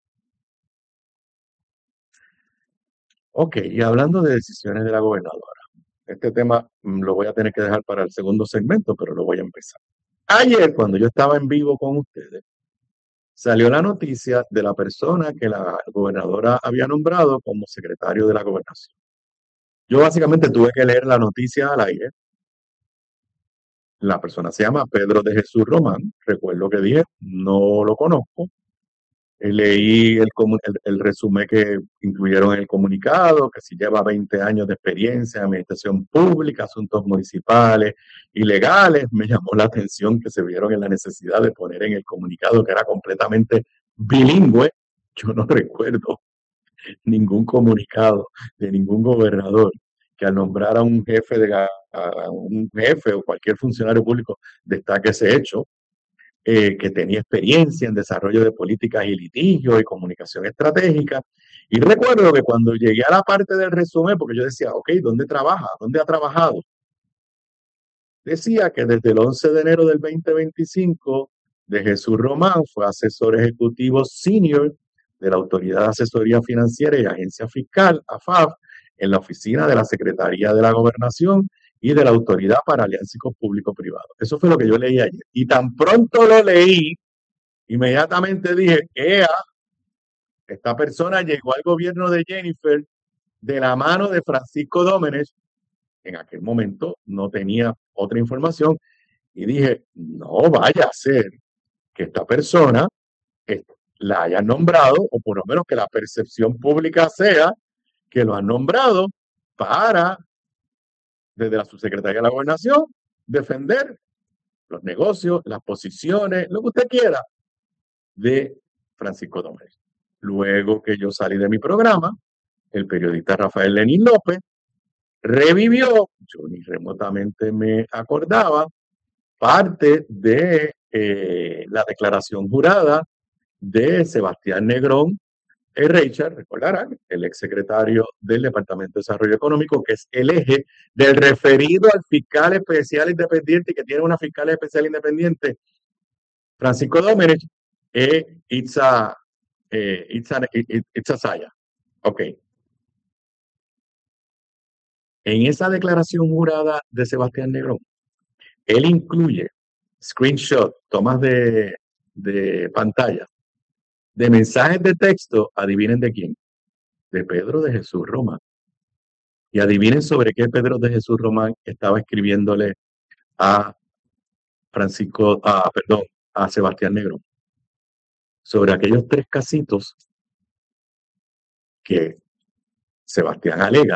Ok, y hablando de decisiones de la gobernadora, este tema lo voy a tener que dejar para el segundo segmento, pero lo voy a empezar. Ayer, cuando yo estaba en vivo con ustedes, salió la noticia de la persona que la gobernadora había nombrado como secretario de la gobernación. Yo básicamente tuve que leer la noticia al aire. La persona se llama Pedro de Jesús Román. Recuerdo que dije, no lo conozco. Eh, Leí el, comu- el, el resumen que incluyeron en el comunicado, que si lleva veinte años de experiencia en administración pública, asuntos municipales y legales. Me llamó la atención que se vieron en la necesidad de poner en el comunicado que era completamente bilingüe. Yo no recuerdo ningún comunicado de ningún gobernador que al nombrar a un jefe de ga- a un jefe o cualquier funcionario público destaque ese hecho, eh, que tenía experiencia en desarrollo de políticas y litigios y comunicación estratégica. Y recuerdo que cuando llegué a la parte del resumen, porque yo decía, ok, ¿dónde trabaja? ¿Dónde ha trabajado? Decía que desde el once de enero del veinte veinticinco de Jesús Román fue asesor ejecutivo senior de la Autoridad de Asesoría Financiera y Agencia Fiscal, A F A F, en la oficina de la Secretaría de la Gobernación y de la Autoridad para Alianzas Público-Privado. Eso fue lo que yo leí ayer. Y tan pronto lo leí, inmediatamente dije, ea, esta persona llegó al gobierno de Jennifer de la mano de Francisco Dómenech. En aquel momento no tenía otra información y dije, no vaya a ser que esta persona eh, la hayan nombrado, o por lo menos que la percepción pública sea que lo han nombrado para, desde la subsecretaría de la Gobernación, defender los negocios, las posiciones, lo que usted quiera, de Francisco Dómenech. Luego que yo salí de mi programa, el periodista Rafael Lenín López revivió, yo ni remotamente me acordaba, parte de eh, la declaración jurada de Sebastián Negrón eh, Reichard, recordarán, el exsecretario del Departamento de Desarrollo Económico, que es el eje del referido al fiscal especial independiente, que tiene una fiscal especial independiente, Francisco Dómenech, e Itza, eh, Itza, Itza Saya. Ok. En esa declaración jurada de Sebastián Negrón, él incluye screenshot, tomas de, de pantalla, de mensajes de texto, adivinen de quién, de Pedro de Jesús Román. Y adivinen sobre qué Pedro de Jesús Román estaba escribiéndole a Francisco, a, perdón, a Sebastián Negrón. Sobre aquellos tres casitos que Sebastián alega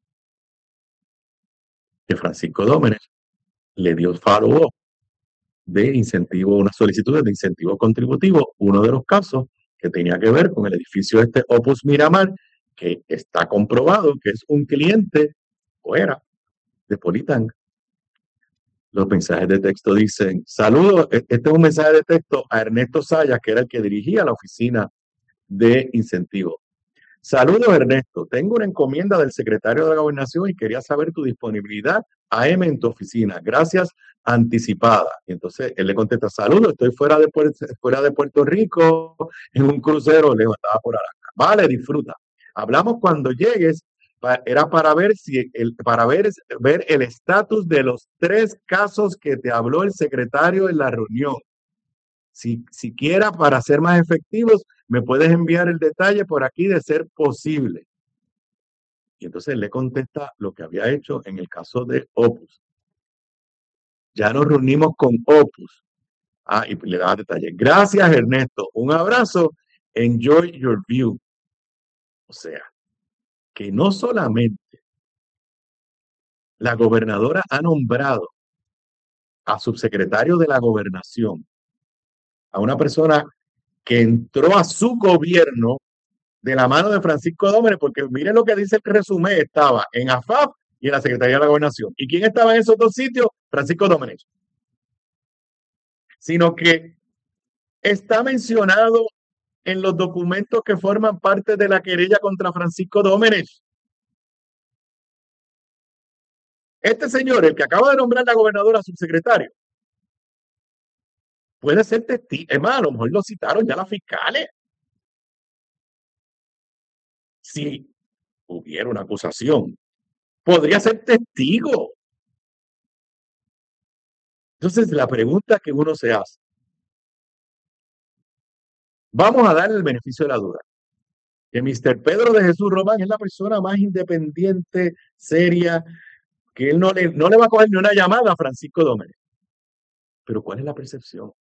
que Francisco Dómenech le dio follow-up de incentivo, unas solicitudes de incentivo contributivo, uno de los casos que tenía que ver con el edificio este Opus Miramar, que está comprobado que es un cliente, o era, de Politang. Los mensajes de texto dicen, saludos, este es un mensaje de texto a Ernesto Sayas, que era el que dirigía la oficina de incentivo. Saludos, Ernesto, tengo una encomienda del secretario de la Gobernación y quería saber tu disponibilidad A M en tu oficina. Gracias, anticipada. Y entonces él le contesta, saludos, estoy fuera de, fuera de Puerto Rico, en un crucero, le estaba por Alaska. Vale, disfruta. Hablamos cuando llegues, era para ver si el, para ver, ver el estatus de los tres casos que te habló el secretario en la reunión. Si siquiera para ser más efectivos, me puedes enviar el detalle por aquí de ser posible. Y entonces le contesta lo que había hecho en el caso de Opus. Ya nos reunimos con Opus. Ah, y le da detalle. Gracias, Ernesto. Un abrazo. Enjoy your view. O sea, que no solamente la gobernadora ha nombrado a subsecretario de la gobernación, a una persona que entró a su gobierno de la mano de Francisco Dómenech, porque miren lo que dice el resumen, estaba en A F A F y en la Secretaría de la Gobernación. ¿Y quién estaba en esos dos sitios? Francisco Dómenech. Sino que está mencionado en los documentos que forman parte de la querella contra Francisco Dómenech. Este señor, el que acaba de nombrar la gobernadora subsecretario, puede ser testigo. Es más, a lo mejor lo citaron ya las fiscales. Si hubiera una acusación, podría ser testigo. Entonces, la pregunta que uno se hace, Vamos a darle el beneficio de la duda. Que mister Pedro de Jesús Román es la persona más independiente, seria, que él no le, no le va a coger ni una llamada a Francisco Domenech. Pero ¿cuál es la percepción?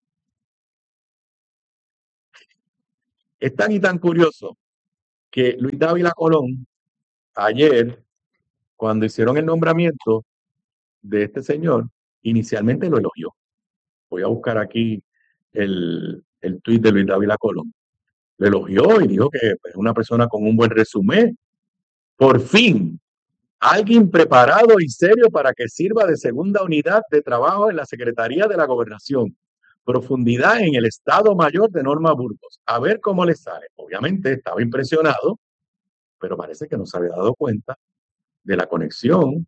Es tan y tan curioso que Luis Dávila Colón, ayer, cuando hicieron el nombramiento de este señor, inicialmente lo elogió. Voy a buscar aquí el, el tuit de Luis Dávila Colón. Lo elogió y dijo que es una persona con un buen resumen. Por fin, alguien preparado y serio para que sirva de segunda unidad de trabajo en la Secretaría de la Gobernación. Profundidad en el Estado Mayor de Norma Burgos. A ver cómo le sale. Obviamente estaba impresionado, pero parece que no se había dado cuenta de la conexión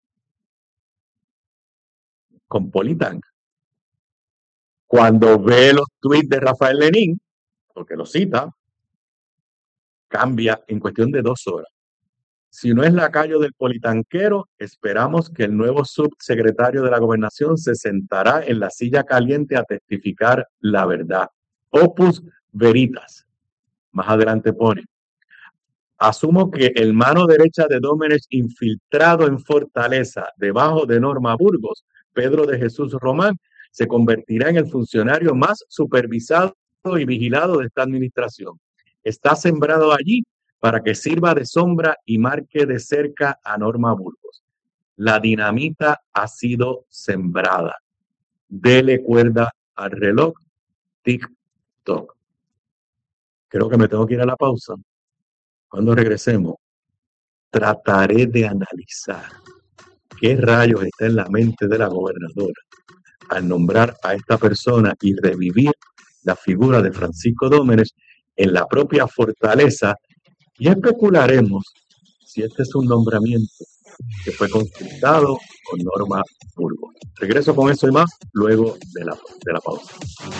con Politank. Cuando ve los tweets de Rafael Lenín, porque lo cita, cambia en cuestión de dos horas. Si no es lacayo del politanquero, esperamos que el nuevo subsecretario de la Gobernación se sentará en la silla caliente a testificar la verdad. Opus veritas. Más adelante pone. Asumo que el mano derecha de Domenech infiltrado en Fortaleza, debajo de Norma Burgos, Pedro de Jesús Román, se convertirá en el funcionario más supervisado y vigilado de esta administración. Está sembrado allí para que sirva de sombra y marque de cerca a Norma Burgos. La dinamita ha sido sembrada. Dele cuerda al reloj. Tic-toc. Creo que me tengo que ir a la pausa. Cuando regresemos, trataré de analizar qué rayos está en la mente de la gobernadora al nombrar a esta persona y revivir la figura de Francisco Domenech en la propia Fortaleza, y especularemos si este es un nombramiento que fue consultado con Norma Burgos. Regreso con eso y más luego de la, de la pausa.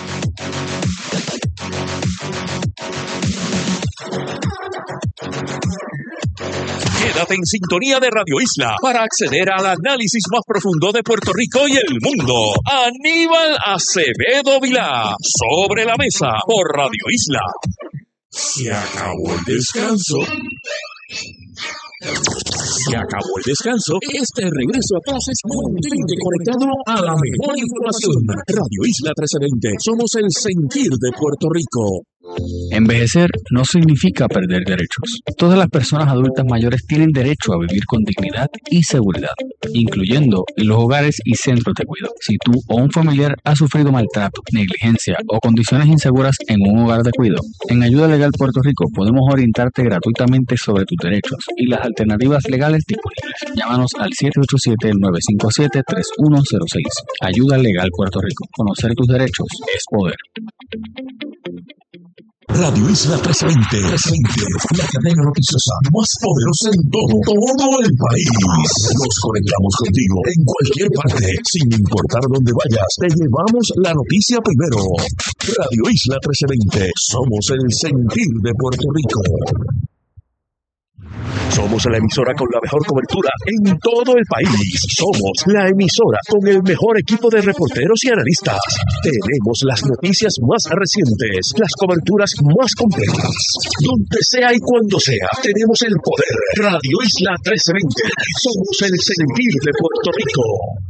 Quédate en sintonía de Radio Isla para acceder al análisis más profundo de Puerto Rico y el mundo. Aníbal Acevedo Vilá, Sobre la Mesa, por Radio Isla. Se acabó el descanso. Se acabó el descanso. Este regreso a clases mantente conectado a la mejor información. Radio Isla trece veinte. Somos el sentir de Puerto Rico. Envejecer no significa perder derechos. Todas las personas adultas mayores tienen derecho a vivir con dignidad y seguridad, incluyendo en los hogares y centros de cuidado. Si tú o un familiar ha sufrido maltrato, negligencia o condiciones inseguras en un hogar de cuidado, en Ayuda Legal Puerto Rico podemos orientarte gratuitamente sobre tus derechos y las alternativas legales disponibles. Llámanos al siete ocho siete, nueve cinco siete, tres uno cero seis. Ayuda Legal Puerto Rico. Conocer tus derechos es poder. Radio Isla trece veinte, la cadena noticiosa más poderosa en todo, todo el país. Nos conectamos contigo en cualquier parte, sin importar dónde vayas. Te llevamos la noticia primero. Radio Isla trece veinte, somos el sentir de Puerto Rico. Somos la emisora con la mejor cobertura en todo el país. Somos la emisora con el mejor equipo de reporteros y analistas. Tenemos las noticias más recientes, las coberturas más completas. Donde sea y cuando sea, tenemos el poder. Radio Isla trece veinte. Somos el sentir de Puerto Rico.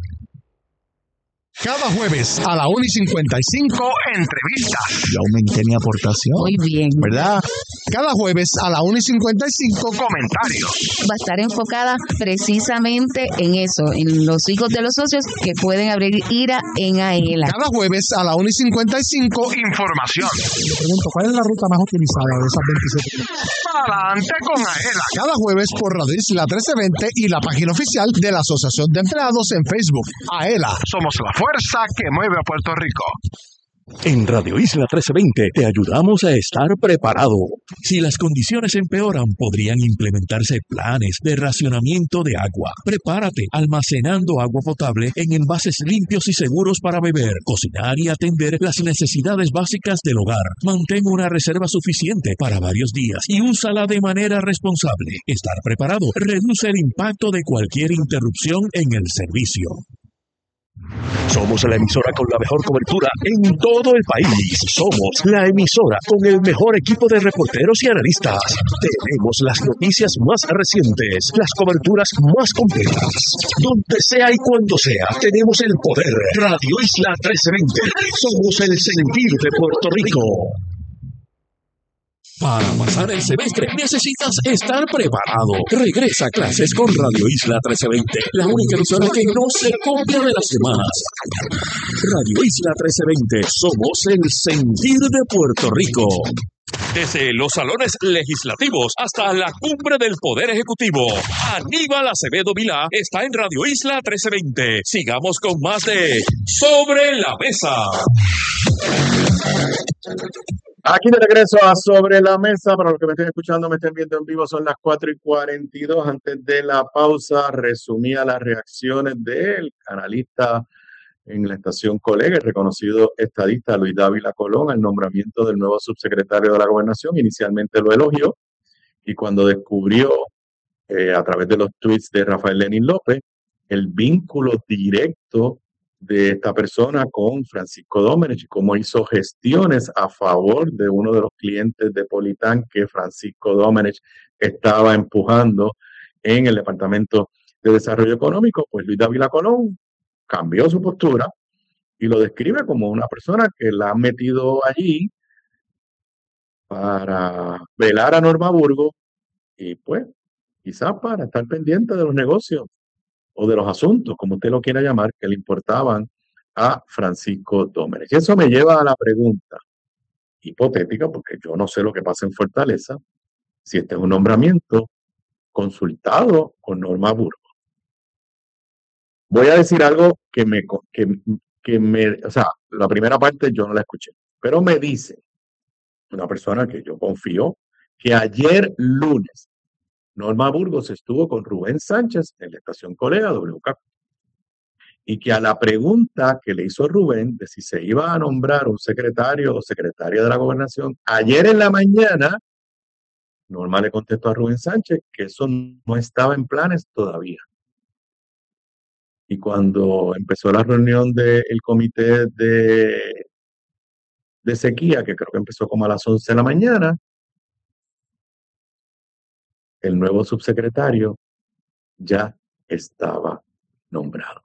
Cada jueves a la una y cincuenta y cinco, entrevistas. Yo aumenté mi aportación. Muy bien. ¿Verdad? Cada jueves a la una y cincuenta y cinco, comentarios. Va a estar enfocada precisamente en eso, en los hijos de los socios que pueden abrir ira en AELA. Cada jueves a la una y cincuenta y cinco, información. Le pregunto, ¿cuál es la ruta más utilizada de esas veintisiete? Adelante con AELA. Cada jueves por Radio Isla trece veinte y la página oficial de la Asociación de Empleados en Facebook. AELA. Somos la fuerza que mueve a Puerto Rico. En Radio Isla trece veinte te ayudamos a estar preparado. Si las condiciones empeoran, podrían implementarse planes de racionamiento de agua. Prepárate almacenando agua potable en envases limpios y seguros para beber, cocinar y atender las necesidades básicas del hogar. Mantén una reserva suficiente para varios días y úsala de manera responsable. Estar preparado reduce el impacto de cualquier interrupción en el servicio. Somos la emisora con la mejor cobertura en todo el país. Somos la emisora con el mejor equipo de reporteros y analistas. Tenemos las noticias más recientes, las coberturas más completas. Donde sea y cuando sea, tenemos el poder. Radio Isla trece veinte. Somos el sentir de Puerto Rico. Para pasar el semestre necesitas estar preparado. Regresa a clases con Radio Isla trece veinte, la única emisora que no se copia de las demás. Radio Isla trece veinte, somos el sentir de Puerto Rico. Desde los salones legislativos hasta la cumbre del Poder Ejecutivo, Aníbal Acevedo Vilá está en Radio Isla trece veinte. Sigamos con más de Sobre la Mesa. Aquí de regreso a Sobre la Mesa. Para los que me estén escuchando, me estén viendo en vivo, son las cuatro y cuarenta y dos. Antes de la pausa, resumía las reacciones del analista en la estación Colega, el reconocido estadista Luis Dávila Colón, al nombramiento del nuevo subsecretario de la Gobernación. Inicialmente lo elogió, y cuando descubrió, eh, a través de los tweets de Rafael Lenín López, el vínculo directo de esta persona con Francisco Domenech y cómo hizo gestiones a favor de uno de los clientes de Politán que Francisco Domenech estaba empujando en el Departamento de Desarrollo Económico, pues Luis Dávila Colón cambió su postura y lo describe como una persona que la han metido allí para velar a Norma Burgos y pues quizás para estar pendiente de los negocios o de los asuntos, como usted lo quiera llamar, que le importaban a Francisco Domenech. Y eso me lleva a la pregunta hipotética, porque yo no sé lo que pasa en Fortaleza, si este es un nombramiento consultado con Norma Burgos. Voy a decir algo que me, que, que me, o sea, la primera parte yo no la escuché, pero me dice una persona que yo confío que ayer lunes Norma Burgos estuvo con Rubén Sánchez en la estación Colega W K, y que a la pregunta que le hizo Rubén de si se iba a nombrar un secretario o secretaria de la Gobernación, ayer en la mañana, Norma le contestó a Rubén Sánchez que eso no estaba en planes todavía. Y cuando empezó la reunión del comité de, de sequía, que creo que empezó como a las once de la mañana, el nuevo subsecretario ya estaba nombrado.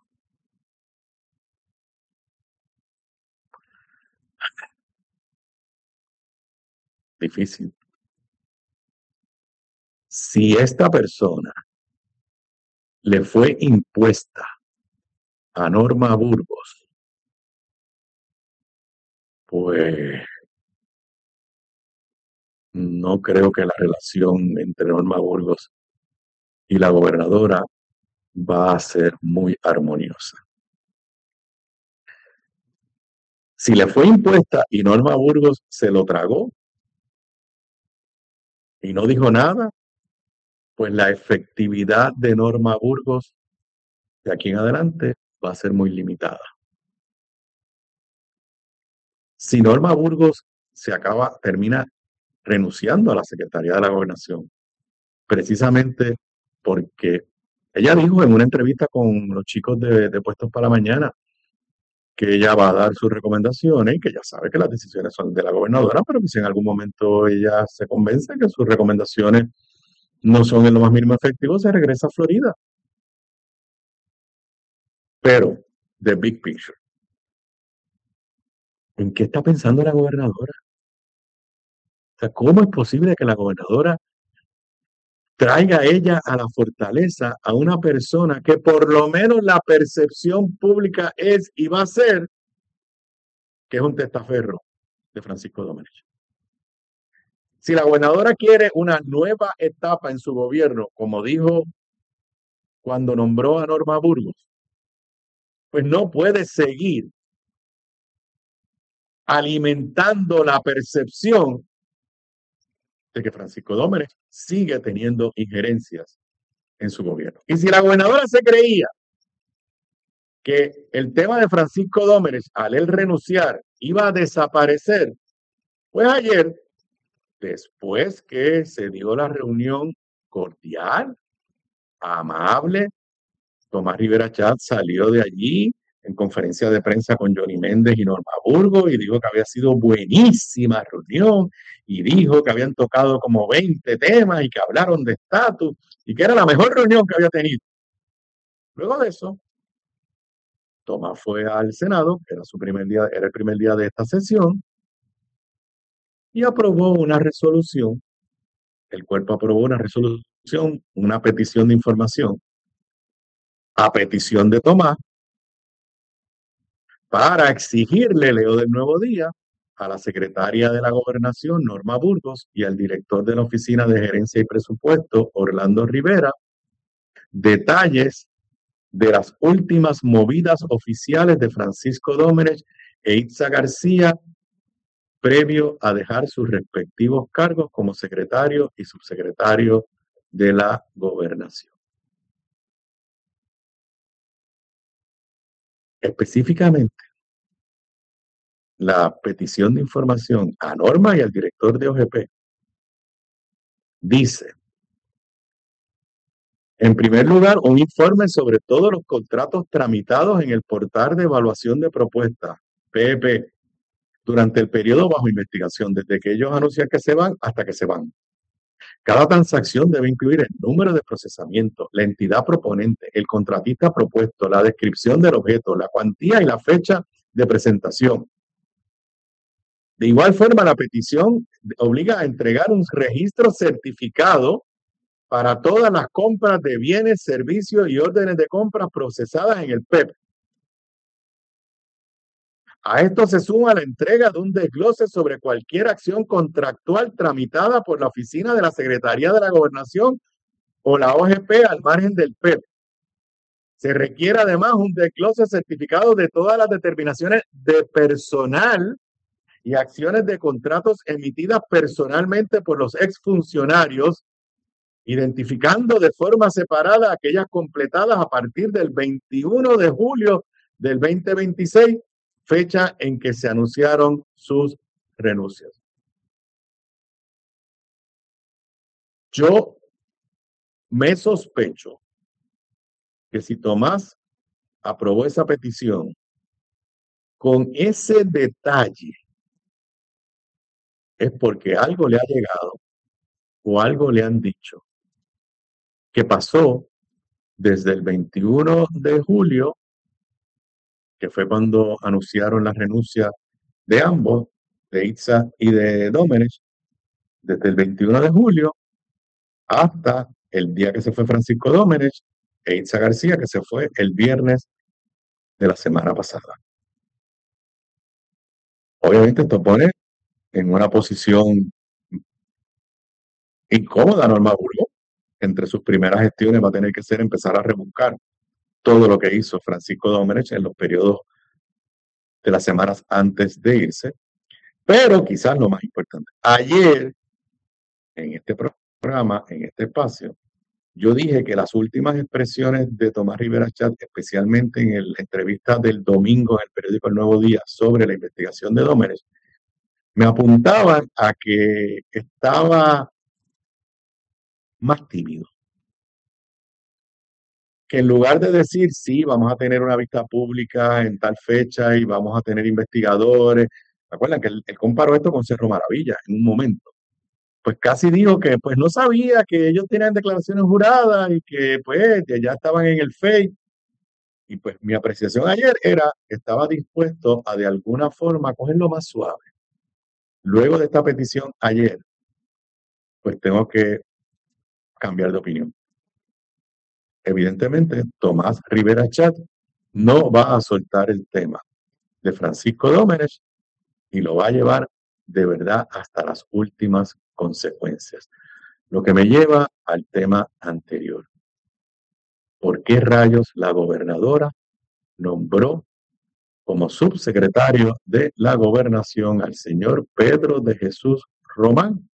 Difícil. Si esta persona le fue impuesta a Norma Burgos, pues no creo que la relación entre Norma Burgos y la gobernadora va a ser muy armoniosa. Si le fue impuesta y Norma Burgos se lo tragó y no dijo nada, pues la efectividad de Norma Burgos de aquí en adelante va a ser muy limitada. Si Norma Burgos se acaba, termina renunciando a la Secretaría de la Gobernación, precisamente porque ella dijo en una entrevista con los chicos de, de Puestos para la Mañana que ella va a dar sus recomendaciones y que ya sabe que las decisiones son de la gobernadora, pero que si en algún momento ella se convence que sus recomendaciones no son en lo más mínimo efectivos, se regresa a Florida. Pero, the big picture, ¿en qué está pensando la gobernadora? O sea, ¿cómo es posible que la gobernadora traiga ella a la Fortaleza a una persona que por lo menos la percepción pública es y va a ser que es un testaferro de Francisco Domenech? Si la gobernadora quiere una nueva etapa en su gobierno, como dijo cuando nombró a Norma Burgos, pues no puede seguir alimentando la percepción de que Francisco Domenech sigue teniendo injerencias en su gobierno. Y si la gobernadora se creía que el tema de Francisco Domenech, al él renunciar, iba a desaparecer, pues ayer, después que se dio la reunión cordial, amable, Tomás Rivera Chatz salió de allí en conferencia de prensa con Johnny Méndez y Norma Burgos y dijo que había sido buenísima reunión y dijo que habían tocado como veinte temas y que hablaron de estatus y que era la mejor reunión que había tenido. Luego de eso, Tomás fue al Senado, que era su primer día, era el primer día de esta sesión, y aprobó una resolución. El cuerpo aprobó una resolución, una petición de información, a petición de Tomás, para exigirle, leo del Nuevo Día, a la secretaria de la Gobernación, Norma Burgos, y al director de la Oficina de Gerencia y Presupuesto, Orlando Rivera, detalles de las últimas movidas oficiales de Francisco Dómenech e Itza García previo a dejar sus respectivos cargos como secretario y subsecretario de la Gobernación. Específicamente, la petición de información a Norma y al director de O G P dice, en primer lugar, un informe sobre todos los contratos tramitados en el portal de evaluación de propuestas, P E P, durante el periodo bajo investigación, desde que ellos anuncian que se van hasta que se van. Cada transacción debe incluir el número de procesamiento, la entidad proponente, el contratista propuesto, la descripción del objeto, la cuantía y la fecha de presentación. De igual forma, la petición obliga a entregar un registro certificado para todas las compras de bienes, servicios y órdenes de compra procesadas en el P E P. A esto se suma la entrega de un desglose sobre cualquier acción contractual tramitada por la oficina de la Secretaría de la Gobernación o la O G P al margen del P E P. Se requiere además un desglose certificado de todas las determinaciones de personal y acciones de contratos emitidas personalmente por los exfuncionarios, identificando de forma separada aquellas completadas a partir del veintiuno de julio del veinte veintiséis, fecha en que se anunciaron sus renuncias. Yo me sospecho que si Tomás aprobó esa petición con ese detalle, es porque algo le ha llegado o algo le han dicho que pasó desde el veintiuno de julio, que fue cuando anunciaron la renuncia de ambos, de Itza y de Dómenech, desde el veintiuno de julio hasta el día que se fue Francisco Dómenech e Itza García, que se fue el viernes de la semana pasada. Obviamente esto pone en una posición incómoda a Norma Burgos. Entre sus primeras gestiones va a tener que ser empezar a rebuscar todo lo que hizo Francisco Dómenech en los periodos de las semanas antes de irse. Pero quizás lo más importante, ayer en este programa, en este espacio, yo dije que las últimas expresiones de Tomás Rivera Chat, especialmente en la entrevista del domingo en el periódico El Nuevo Día sobre la investigación de Dómenech, me apuntaban a que estaba más tímido. Que en lugar de decir, sí, vamos a tener una vista pública en tal fecha y vamos a tener investigadores, ¿recuerdan que él, él comparó esto con Cerro Maravilla en un momento? Pues casi dijo que pues no sabía que ellos tenían declaraciones juradas y que pues ya estaban en el fake. Y pues mi apreciación ayer era que estaba dispuesto a de alguna forma cogerlo más suave. Luego de esta petición ayer, pues tengo que cambiar de opinión. Evidentemente, Tomás Rivera Chat no va a soltar el tema de Francisco Dómenech y lo va a llevar de verdad hasta las últimas consecuencias. Lo que me lleva al tema anterior. ¿Por qué rayos la gobernadora nombró como subsecretario de la gobernación al señor Pedro de Jesús Román,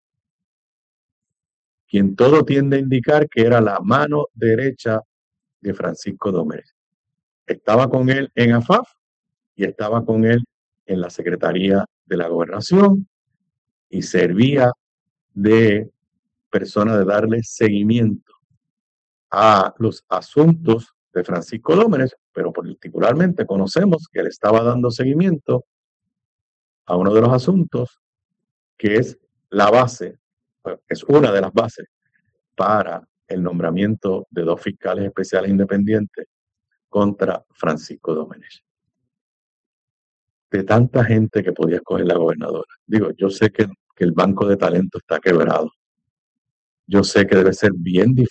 quien todo tiende a indicar que era la mano derecha de Francisco Dómenech? Estaba con él en A F A F y estaba con él en la Secretaría de la Gobernación y servía de persona de darle seguimiento a los asuntos de Francisco Dómenes, pero particularmente conocemos que él estaba dando seguimiento a uno de los asuntos que es la base, es una de las bases para el nombramiento de dos fiscales especiales independientes contra Francisco Dómenes. De tanta gente que podía escoger la gobernadora. Digo, yo sé que, que el banco de talento está quebrado. Yo sé que debe ser bien difícil